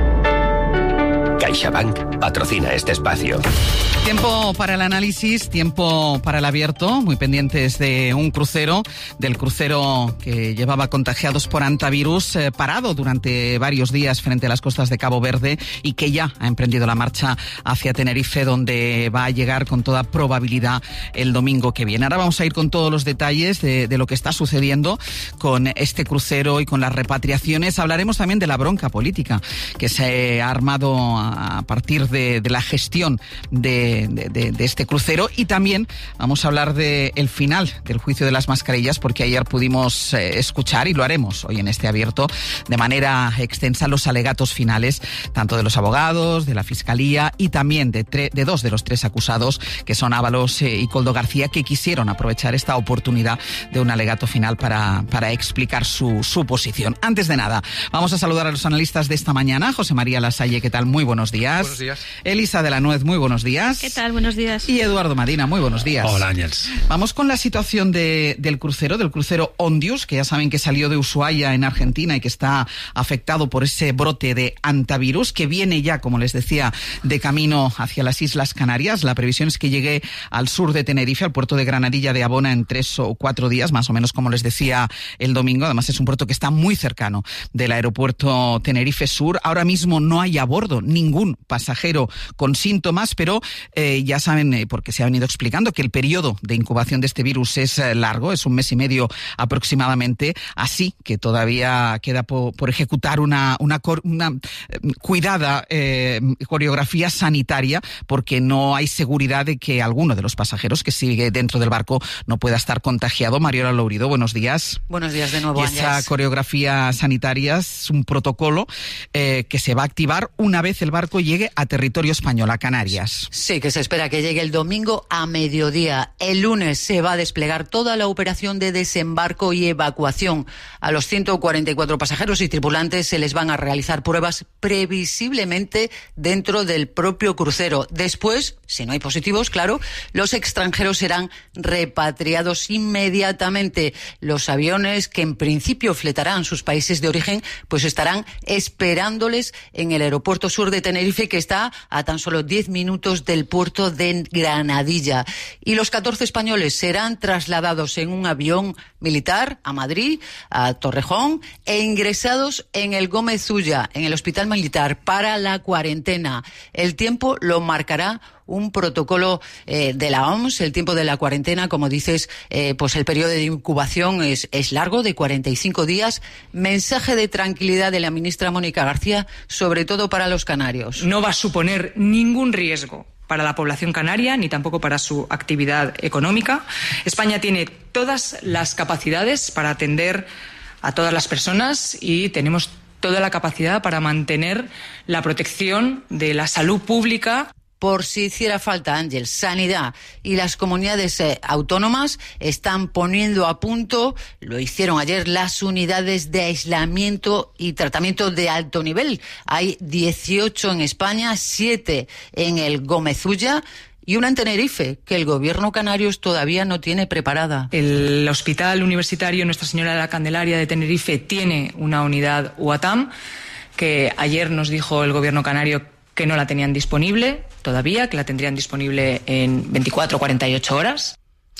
CaixaBank patrocina este espacio. Tiempo para el análisis, tiempo para el abierto, muy pendientes de un crucero, del crucero que llevaba contagiados por hantavirus, eh, parado durante varios días frente a las costas de Cabo Verde y que ya ha emprendido la marcha hacia Tenerife, donde va a llegar con toda probabilidad el domingo que viene. Ahora vamos a ir con todos los detalles de, de lo que está sucediendo con este crucero y con las repatriaciones. Hablaremos también de la bronca política que se ha armado a partir de, de la gestión de De, de, de este crucero, y también vamos a hablar de el final del juicio de las mascarillas, porque ayer pudimos eh, escuchar, y lo haremos hoy en este abierto de manera extensa, los alegatos finales tanto de los abogados, de la Fiscalía y también de, tre- de dos de los tres acusados, que son Ábalos eh, y Koldo García, que quisieron aprovechar esta oportunidad de un alegato final para, para explicar su, su posición. Antes de nada, vamos a saludar a los analistas de esta mañana. José María Lasalle, ¿qué tal? Muy buenos días. Buenos días. Elisa de la Nuez, muy buenos días. ¿Qué tal? Buenos días. Y Eduardo Madina, muy buenos días. Hola, Ángels. Vamos con la situación de, del crucero, del crucero Ondius, que ya saben que salió de Ushuaia en Argentina y que está afectado por ese brote de hantavirus, que viene ya, como les decía, de camino hacia las Islas Canarias. La previsión es que llegue al sur de Tenerife, al puerto de Granadilla de Abona, en tres o cuatro días, más o menos, como les decía el domingo. Además, es un puerto que está muy cercano del aeropuerto Tenerife Sur. Ahora mismo no hay a bordo ningún pasajero con síntomas, pero eh, ya saben, eh, porque se ha venido explicando, que el periodo de incubación de este virus es eh, largo, es un mes y medio aproximadamente, así que todavía queda po, por ejecutar una, una, una eh, cuidada eh, coreografía sanitaria, porque no hay seguridad de que alguno de los pasajeros que sigue dentro del barco no pueda estar contagiado. Mariola Lourido, buenos días. Buenos días de nuevo, Y esa Ángels. coreografía sanitaria es un protocolo eh, que se va a activar una vez el barco llegue a territorio español, a Canarias. Sí, que se espera que llegue el domingo a mediodía. El lunes se va a desplegar toda la operación de desembarco y evacuación. A los ciento cuarenta y cuatro pasajeros y tripulantes se les van a realizar pruebas previsiblemente dentro del propio crucero. Después, si no hay positivos, claro, los extranjeros serán repatriados inmediatamente. Los aviones que en principio fletarán sus países de origen, pues estarán esperándoles en el aeropuerto sur de Tenerife, que está a tan solo diez minutos del puerto de Granadilla. Y los catorce españoles serán trasladados en un avión militar a Madrid, a Torrejón, e ingresados en el Gómez Ulla, en el hospital militar, para la cuarentena. El tiempo lo marcará un protocolo eh, de la O M S. El tiempo de la cuarentena, como dices, eh, pues el periodo de incubación es, es largo, de cuarenta y cinco días. Mensaje de tranquilidad de la ministra Mónica García, sobre todo para los canarios. No va a suponer ningún riesgo para la población canaria, ni tampoco para su actividad económica. España tiene todas las capacidades para atender a todas las personas y tenemos toda la capacidad para mantener la protección de la salud pública. Por si hiciera falta, Ángel, Sanidad y las comunidades eh, autónomas están poniendo a punto, lo hicieron ayer, las unidades de aislamiento y tratamiento de alto nivel. Hay dieciocho en España, siete en el Gómez Ulla y una en Tenerife, que el gobierno canario todavía no tiene preparada. El Hospital Universitario Nuestra Señora de la Candelaria de Tenerife tiene una unidad U A T A M, que ayer nos dijo el gobierno canario que no la tenían disponible todavía, que la tendrían disponible en veinticuatro o cuarenta y ocho horas.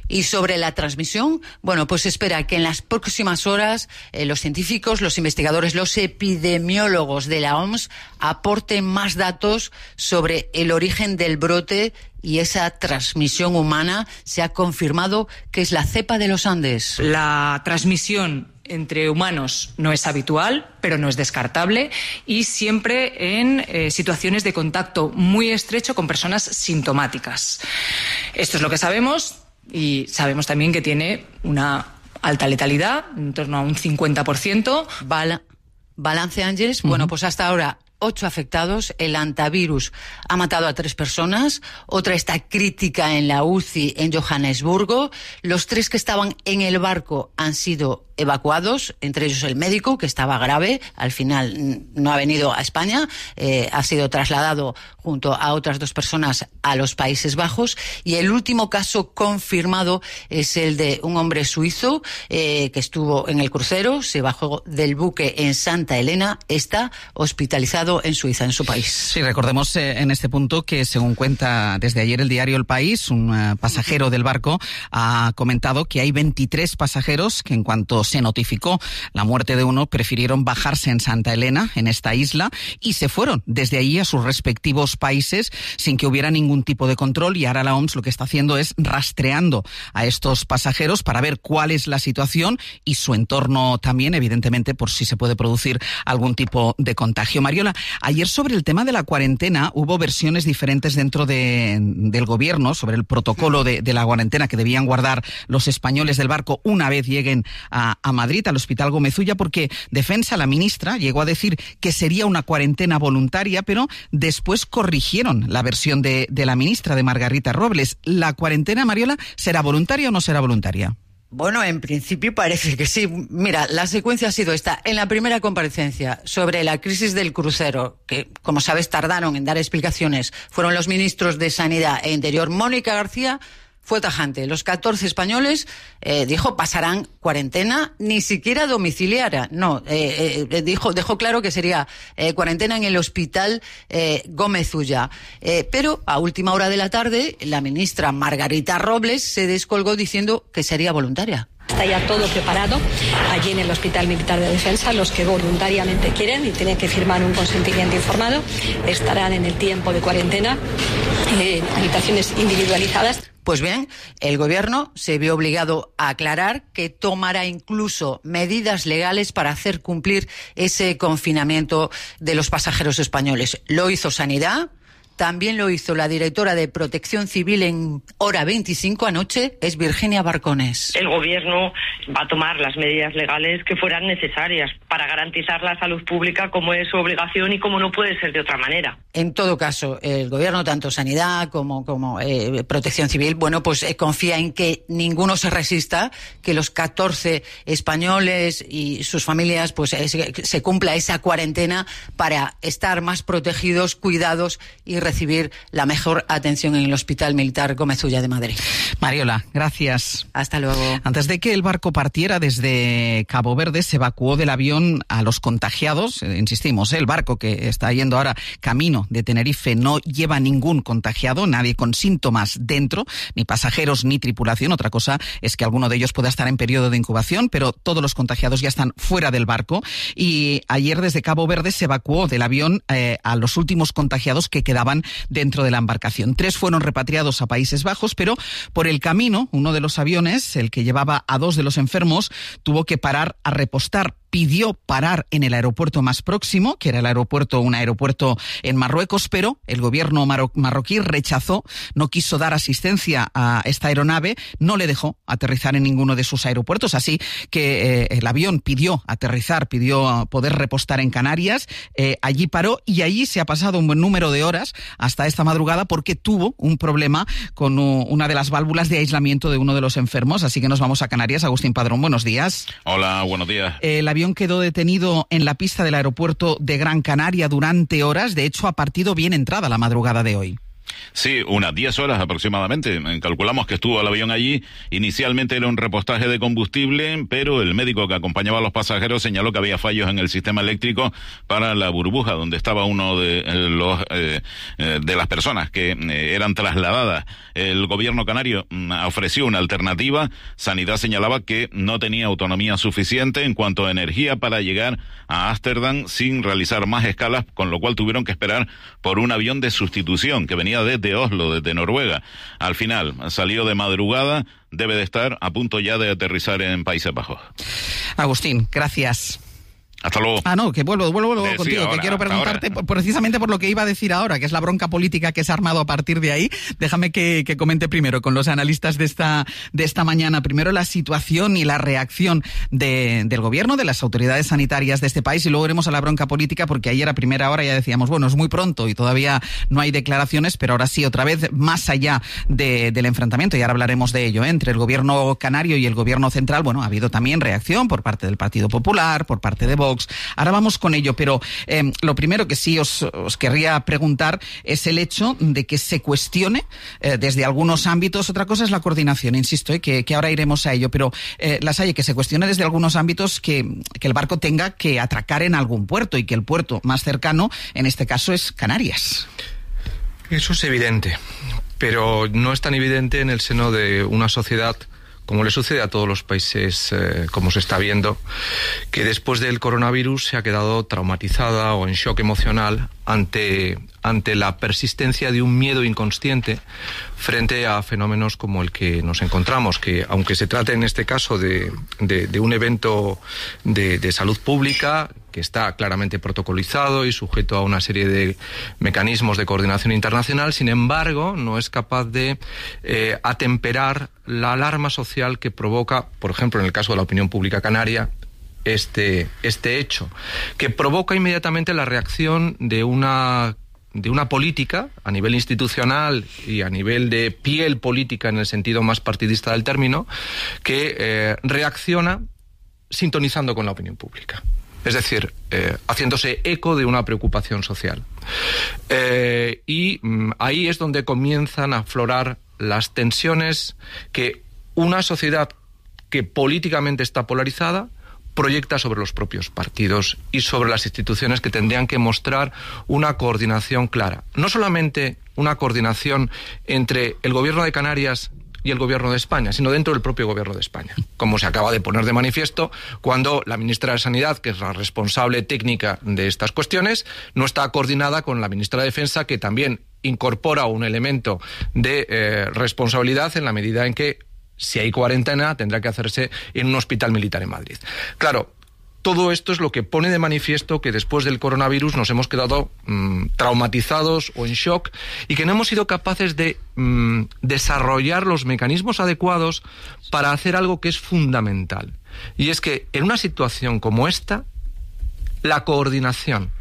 Y sobre la transmisión, bueno, pues espera que en las próximas horas eh, los científicos, los investigadores, los epidemiólogos de la O M S aporten más datos sobre el origen del brote y esa transmisión humana. Se ha confirmado que es la cepa de los Andes. La transmisión entre humanos no es habitual, pero no es descartable, y siempre en eh, situaciones de contacto muy estrecho con personas sintomáticas. Esto es lo que sabemos, y sabemos también que tiene una alta letalidad, en torno a un cincuenta por ciento. Bala- Balance, Ángeles. Uh-huh. Bueno, pues hasta ahora ocho afectados. El antivirus ha matado a tres personas. Otra está crítica en la U C I en Johannesburgo. Los tres que estaban en el barco han sido evacuados, entre ellos el médico, que estaba grave. Al final no ha venido a España. Eh, ha sido trasladado junto a otras dos personas a los Países Bajos. Y el último caso confirmado es el de un hombre suizo eh, que estuvo en el crucero, se bajó del buque en Santa Elena, está hospitalizado en Suiza, en su país. Sí, recordemos eh, en este punto que, según cuenta desde ayer el diario El País, un uh, pasajero del barco ha comentado que hay veintitrés pasajeros que, en cuanto se notificó la muerte de uno, prefirieron bajarse en Santa Elena, en esta isla, y se fueron desde allí a sus respectivos países sin que hubiera ningún tipo de control. Y ahora la O M S lo que está haciendo es rastreando a estos pasajeros para ver cuál es la situación y su entorno también, evidentemente, por si se puede producir algún tipo de contagio. Mariola, ayer sobre el tema de la cuarentena hubo versiones diferentes dentro de, del gobierno sobre el protocolo de, de la cuarentena que debían guardar los españoles del barco una vez lleguen a, a Madrid, al Hospital Gómez Ulla, porque Defensa, la ministra, llegó a decir que sería una cuarentena voluntaria, pero después corrigieron la versión de, de la ministra, de Margarita Robles. ¿La cuarentena, Mariola, será voluntaria o no será voluntaria? Bueno, en principio parece que sí. Mira, la secuencia ha sido esta. En la primera comparecencia sobre la crisis del crucero, que, como sabes, tardaron en dar explicaciones, fueron los ministros de Sanidad e Interior. Mónica García fue tajante. Los catorce españoles, eh, dijo, pasarán cuarentena, ni siquiera domiciliaria. No, eh, eh, dijo, dejó claro que sería eh, cuarentena en el Hospital eh, Gómez Ulla. Eh, pero a última hora de la tarde, la ministra Margarita Robles se descolgó diciendo que sería voluntaria. Está ya todo preparado allí en el Hospital Militar de Defensa. Los que voluntariamente quieren y tienen que firmar un consentimiento informado estarán en el tiempo de cuarentena en habitaciones individualizadas. Pues bien, el gobierno se vio obligado a aclarar que tomará incluso medidas legales para hacer cumplir ese confinamiento de los pasajeros españoles. Lo hizo Sanidad. También lo hizo la directora de Protección Civil en Hora veinticinco anoche, es Virginia Barcones. El gobierno va a tomar las medidas legales que fueran necesarias para garantizar la salud pública, como es su obligación y como no puede ser de otra manera. En todo caso, el gobierno, tanto Sanidad como, como eh, Protección Civil, bueno, pues eh, confía en que ninguno se resista, que los catorce españoles y sus familias, pues eh, se, se cumpla esa cuarentena para estar más protegidos, cuidados y recibir la mejor atención en el Hospital Militar Gómez Ulla de Madrid. Mariola, gracias. Hasta luego. Antes de que el barco partiera desde Cabo Verde, se evacuó del avión a los contagiados. Eh, insistimos, ¿eh? El barco que está yendo ahora camino de Tenerife no lleva ningún contagiado, nadie con síntomas dentro, ni pasajeros ni tripulación. Otra cosa es que alguno de ellos pueda estar en periodo de incubación, pero todos los contagiados ya están fuera del barco. Y ayer desde Cabo Verde se evacuó del avión eh, a los últimos contagiados que quedaban dentro de la embarcación. Tres fueron repatriados a Países Bajos, pero por el camino, uno de los aviones, el que llevaba a dos de los enfermos, tuvo que parar a repostar. Pidió parar en el aeropuerto más próximo, que era el aeropuerto, un aeropuerto en Marruecos, pero el gobierno marro- marroquí rechazó, no quiso dar asistencia a esta aeronave, no le dejó aterrizar en ninguno de sus aeropuertos, así que eh, el avión pidió aterrizar, pidió poder repostar en Canarias, eh, allí paró y allí se ha pasado un buen número de horas hasta esta madrugada porque tuvo un problema con uh, una de las válvulas de aislamiento de uno de los enfermos, así que nos vamos a Canarias. Agustín Padrón, buenos días. Hola, buenos días. El avión quedó detenido en la pista del aeropuerto de Gran Canaria durante horas. De hecho, ha partido bien entrada la madrugada de hoy. Sí, unas diez horas aproximadamente. Calculamos que estuvo el avión allí. Inicialmente era un repostaje de combustible, pero el médico que acompañaba a los pasajeros señaló que había fallos en el sistema eléctrico para la burbuja donde estaba uno de eh, los eh, eh, de las personas que eh, eran trasladadas. El gobierno canario mm, ofreció una alternativa. Sanidad señalaba que no tenía autonomía suficiente en cuanto a energía para llegar a Ámsterdam sin realizar más escalas, con lo cual tuvieron que esperar por un avión de sustitución que venía desde Oslo, desde Noruega. Al final salió de madrugada, debe de estar a punto ya de aterrizar en Países Bajos. Agustín, gracias. Hasta luego. Ah, no, que vuelvo, vuelvo, vuelvo sí, contigo, ahora, que quiero preguntarte ahora. precisamente por lo que iba a decir ahora, que es la bronca política que se ha armado a partir de ahí. Déjame que, que comente primero con los analistas de esta, de esta mañana. Primero la situación y la reacción de, del gobierno, de las autoridades sanitarias de este país, y luego iremos a la bronca política, porque ayer a primera hora ya decíamos, bueno, es muy pronto y todavía no hay declaraciones, pero ahora sí, otra vez, más allá de, del enfrentamiento, y ahora hablaremos de ello, ¿eh? entre el gobierno canario y el gobierno central. Bueno, ha habido también reacción por parte del Partido Popular, por parte de Vox. Ahora vamos con ello, pero eh, lo primero que sí os, os querría preguntar es el hecho de que se cuestione eh, desde algunos ámbitos. Otra cosa es la coordinación, insisto, eh, que, que ahora iremos a ello, pero eh, Lasalle, que se cuestione desde algunos ámbitos que, que el barco tenga que atracar en algún puerto, y que el puerto más cercano, en este caso, es Canarias. Eso es evidente, pero no es tan evidente en el seno de una sociedad, como le sucede a todos los países, eh, como se está viendo, que después del coronavirus se ha quedado traumatizada o en shock emocional ante, ante la persistencia de un miedo inconsciente frente a fenómenos como el que nos encontramos, que aunque se trate en este caso de, de, de un evento de, de salud pública, que está claramente protocolizado y sujeto a una serie de mecanismos de coordinación internacional, sin embargo, no es capaz de eh, atemperar la alarma social que provoca, por ejemplo, en el caso de la opinión pública canaria, este, este hecho, que provoca inmediatamente la reacción de una de una política a nivel institucional y a nivel de piel política en el sentido más partidista del término, que eh, reacciona sintonizando con la opinión pública. Es decir, eh, haciéndose eco de una preocupación social. Eh, y mm, ahí es donde comienzan a aflorar las tensiones que una sociedad que políticamente está polarizada proyecta sobre los propios partidos y sobre las instituciones, que tendrían que mostrar una coordinación clara. No solamente una coordinación entre el gobierno de Canarias y el gobierno de España, sino dentro del propio gobierno de España, como se acaba de poner de manifiesto cuando la ministra de Sanidad, que es la responsable técnica de estas cuestiones, no está coordinada con la ministra de Defensa, que también incorpora un elemento de eh, responsabilidad en la medida en que, si hay cuarentena, tendrá que hacerse en un hospital militar en Madrid. Claro, todo esto es lo que pone de manifiesto que después del coronavirus nos hemos quedado mmm, traumatizados o en shock, y que no hemos sido capaces de mmm, desarrollar los mecanismos adecuados para hacer algo que es fundamental. Y es que en una situación como esta, la coordinación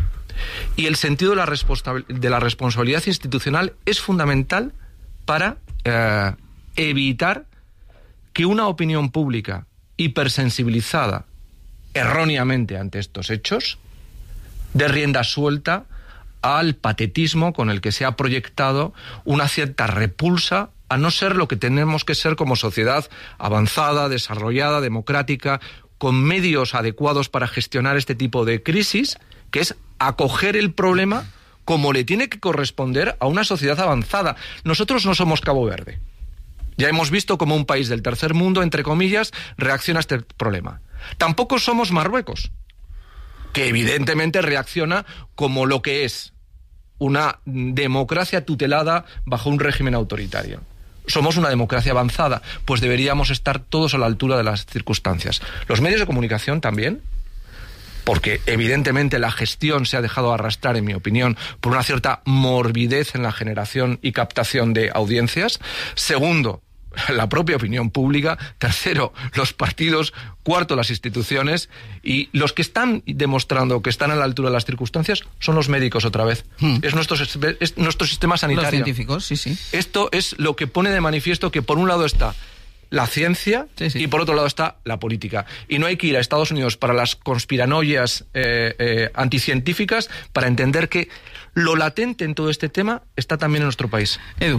y el sentido de la, responsa- de la responsabilidad institucional es fundamental para eh, evitar que una opinión pública hipersensibilizada erróneamente ante estos hechos dé rienda suelta al patetismo con el que se ha proyectado una cierta repulsa a no ser lo que tenemos que ser como sociedad avanzada, desarrollada, democrática, con medios adecuados para gestionar este tipo de crisis, que es acoger el problema como le tiene que corresponder a una sociedad avanzada. Nosotros no somos Cabo Verde. Ya hemos visto cómo un país del tercer mundo, entre comillas, reacciona a este problema. Tampoco somos Marruecos, que evidentemente reacciona como lo que es una democracia tutelada bajo un régimen autoritario. Somos una democracia avanzada, pues deberíamos estar todos a la altura de las circunstancias. Los medios de comunicación también, porque evidentemente la gestión se ha dejado arrastrar, en mi opinión, por una cierta morbidez en la generación y captación de audiencias. Segundo, la propia opinión pública. Tercero, los partidos. Cuarto, las instituciones. Y los que están demostrando que están a la altura de las circunstancias son los médicos otra vez. Hmm. Es, nuestro, es nuestro sistema sanitario. Los científicos, sí, sí. Esto es lo que pone de manifiesto que por un lado está la ciencia sí, sí. y por otro lado está la política. Y no hay que ir a Estados Unidos para las conspiranoias eh, eh, anticientíficas para entender que lo latente en todo este tema está también en nuestro país. Edu.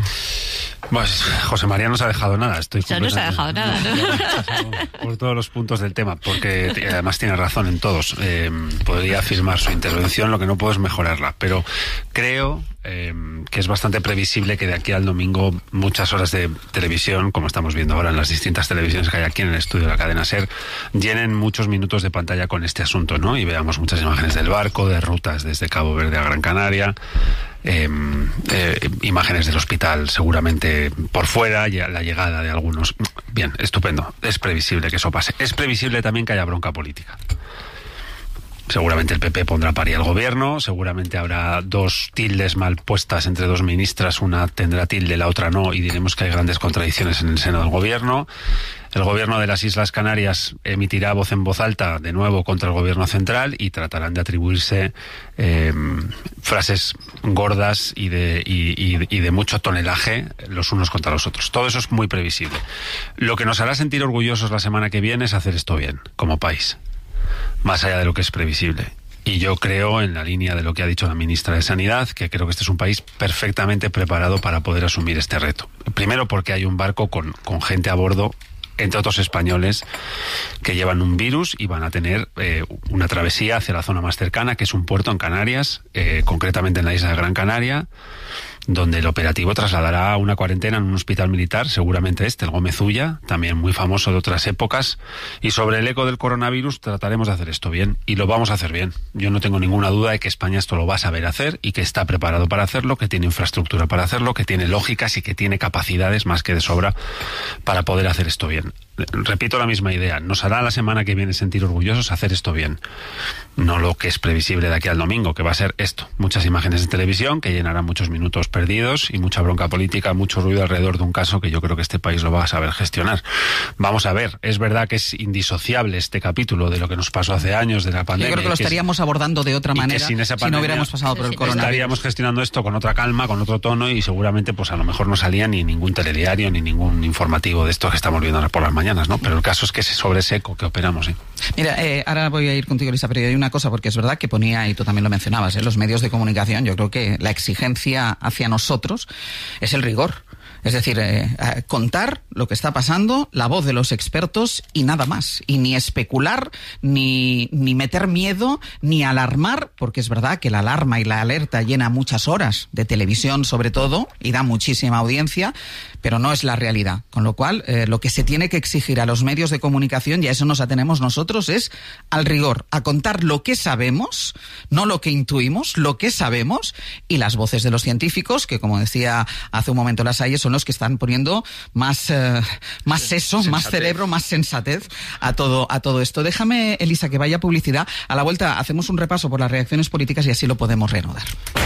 Pues José María no se ha dejado nada. Estoy ya no se ha dejado nada, ¿no? Por todos los puntos del tema, porque además tiene razón en todos. Eh, podría afirmar su intervención, lo que no puedo es mejorarla, pero creo eh, que es bastante previsible que de aquí al domingo muchas horas de televisión, como estamos viendo ahora en las distintas televisiones que hay aquí en el estudio de la cadena SER, llenen muchos minutos de pantalla con este asunto, ¿no? Y veamos muchas imágenes del barco, de rutas desde Cabo Verde a Gran Canaria, eh, eh, imágenes del hospital seguramente por fuera, y la llegada de algunos. Bien, estupendo. Es previsible que eso pase. Es previsible también que haya bronca política. Seguramente el P P pondrá a parir al gobierno, seguramente habrá dos tildes mal puestas entre dos ministras, una tendrá tilde, la otra no, y diremos que hay grandes contradicciones en el seno del gobierno. El gobierno de las Islas Canarias emitirá voz en voz alta de nuevo contra el gobierno central y tratarán de atribuirse eh, frases gordas y de, y, y, y de mucho tonelaje los unos contra los otros. Todo eso es muy previsible. Lo que nos hará sentir orgullosos la semana que viene es hacer esto bien, como país, más allá de lo que es previsible. Y yo creo, en la línea de lo que ha dicho la ministra de Sanidad, que creo que este es un país perfectamente preparado para poder asumir este reto. Primero porque hay un barco con, con gente a bordo, entre otros españoles, que llevan un virus y van a tener eh, una travesía hacia la zona más cercana, que es un puerto en Canarias, eh, concretamente en la isla de Gran Canaria, donde el operativo trasladará a una cuarentena en un hospital militar, seguramente este, el Gómez Ulla, también muy famoso de otras épocas. Y sobre el eco del coronavirus trataremos de hacer esto bien, y lo vamos a hacer bien. Yo no tengo ninguna duda de que España esto lo va a saber hacer y que está preparado para hacerlo, que tiene infraestructura para hacerlo, que tiene lógicas y que tiene capacidades más que de sobra para poder hacer esto bien. Repito la misma idea, nos hará la semana que viene sentir orgullosos hacer esto bien, no lo que es previsible de aquí al domingo, que va a ser esto, muchas imágenes de televisión que llenarán muchos minutos perdidos y mucha bronca política, mucho ruido alrededor de un caso que yo creo que este país lo va a saber gestionar. Vamos a ver, es verdad que es indisociable este capítulo de lo que nos pasó hace años, de la pandemia. Yo creo que lo estaríamos es, abordando de otra manera sin esa pandemia, si no hubiéramos pasado por el coronavirus. Estaríamos gestionando esto con otra calma, con otro tono, y seguramente pues a lo mejor no salía ni ningún telediario ni ningún informativo de esto que estamos viendo ahora por las mañanas, ¿no? Pero el caso es que es sobre ese eco que operamos, ¿eh? Mira, eh, ahora voy a ir contigo, Elisa, pero hay una cosa, porque es verdad que ponía, y tú también lo mencionabas, ¿eh? Los medios de comunicación, yo creo que la exigencia hacia nosotros es el rigor. Es decir, eh, contar lo que está pasando, la voz de los expertos y nada más. Y ni especular, ni, ni meter miedo, ni alarmar, porque es verdad que la alarma y la alerta llena muchas horas de televisión sobre todo y da muchísima audiencia, pero no es la realidad. Con lo cual, eh, lo que se tiene que exigir a los medios de comunicación, y a eso nos atenemos nosotros, es al rigor, a contar lo que sabemos, no lo que intuimos, lo que sabemos, y las voces de los científicos, que como decía hace un momento Lasalle, son los que están poniendo más, eh, más seso, sensatez. Más cerebro, más sensatez a todo, a todo esto. Déjame, Elisa, que vaya publicidad. A la vuelta hacemos un repaso por las reacciones políticas y así lo podemos reanudar.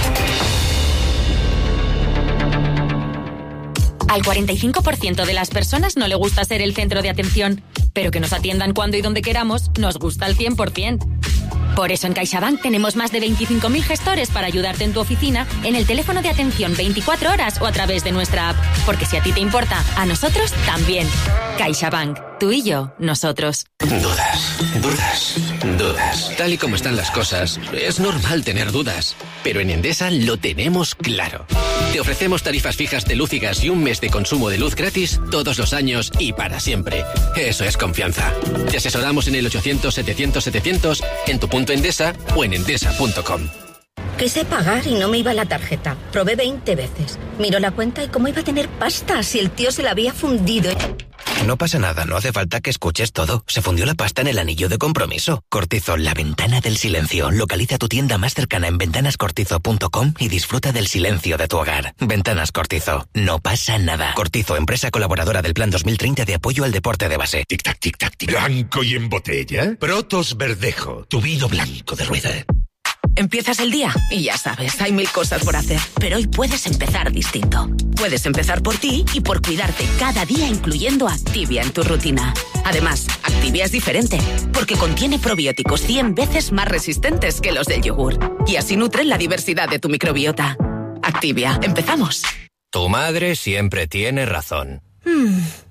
Al cuarenta y cinco por ciento de las personas no le gusta ser el centro de atención, pero que nos atiendan cuando y donde queramos nos gusta al cien por ciento. Por eso en CaixaBank tenemos más de veinticinco mil gestores para ayudarte en tu oficina, en el teléfono de atención veinticuatro horas o a través de nuestra app. Porque si a ti te importa, a nosotros también. CaixaBank. Tú y yo, nosotros. Dudas, dudas, dudas. Tal y como están las cosas, es normal tener dudas. Pero en Endesa lo tenemos claro. Te ofrecemos tarifas fijas de luz y gas y un mes de consumo de luz gratis todos los años y para siempre. Eso es confianza. Te asesoramos en el ochocientos setecientos setecientos, en tu punto Endesa o en endesa punto com. Quise pagar y no me iba la tarjeta. Probé veinte veces. Miró la cuenta y cómo iba a tener pasta si el tío se la había fundido. No pasa nada, no hace falta que escuches todo. Se fundió la pasta en el anillo de compromiso. Cortizo, la ventana del silencio. Localiza tu tienda más cercana en ventanas cortizo punto com y disfruta del silencio de tu hogar. Ventanas Cortizo. No pasa nada. Cortizo, empresa colaboradora del Plan dos mil treinta de apoyo al deporte de base. Tic-tac, tic-tac, tic. Blanco y en botella. Protos Verdejo, tu vino blanco de rueda. Empiezas el día y ya sabes, hay mil cosas por hacer. Pero hoy puedes empezar distinto. Puedes empezar por ti y por cuidarte cada día, incluyendo Activia en tu rutina. Además, Activia es diferente, porque contiene probióticos cien veces más resistentes que los del yogur. Y así nutren la diversidad de tu microbiota. Activia, empezamos. Tu madre siempre tiene razón. Hmm.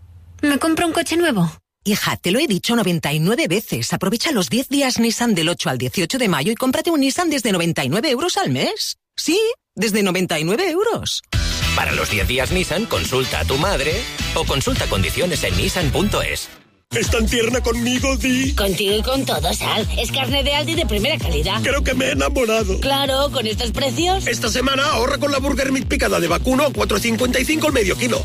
¿Me compro un coche nuevo? Hija, te lo he dicho noventa y nueve veces. Aprovecha los diez días Nissan del ocho al dieciocho de mayo y cómprate un Nissan desde noventa y nueve euros al mes. Sí, desde noventa y nueve euros. Para los diez días Nissan, consulta a tu madre o consulta condiciones en nissan punto es. ¿Es tan tierna conmigo, Di? Contigo y con todo, Sal. Es carne de Aldi de primera calidad. Creo que me he enamorado. Claro, con estos precios. Esta semana ahorra con la Burger Meat picada de vacuno, cuatro cincuenta y cinco el medio kilo.